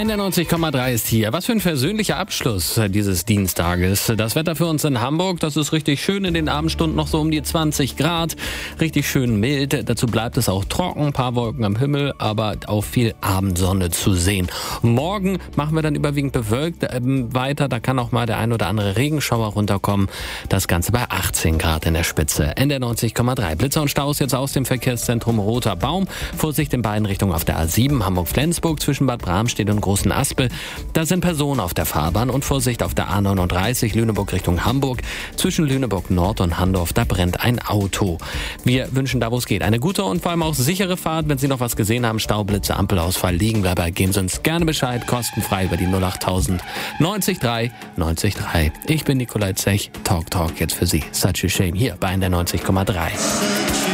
NDR 90,3 ist hier. Was für ein versöhnlicher Abschluss dieses Dienstages. Das Wetter für uns in Hamburg, das ist richtig schön in den Abendstunden, noch so um die 20 Grad. Richtig schön mild. Dazu bleibt es auch trocken, ein paar Wolken am Himmel, aber auch viel Abendsonne zu sehen. Morgen machen wir dann überwiegend bewölkt weiter. Da kann auch mal der ein oder andere Regenschauer runterkommen. Das Ganze bei 18 Grad in der Spitze. NDR 90,3. Blitzer und Staus jetzt aus dem Verkehrszentrum Roter Baum. Vorsicht in beiden Richtungen auf der A7 Hamburg-Flensburg zwischen Bad Bramstedt und Großen Aspel. Da sind Personen auf der Fahrbahn und Vorsicht auf der A39 Lüneburg Richtung Hamburg. Zwischen Lüneburg Nord und Handorf, da brennt ein Auto. Wir wünschen da, wo es geht, eine gute und vor allem auch sichere Fahrt. Wenn Sie noch was gesehen haben, Staublitze, Ampelausfall, Liegenbleiber, geben Sie uns gerne Bescheid, kostenfrei über die 08000 90 3 90 3. Ich bin Nikolai Zech, Talk jetzt für Sie. Such a Shame hier bei NDR 90,3.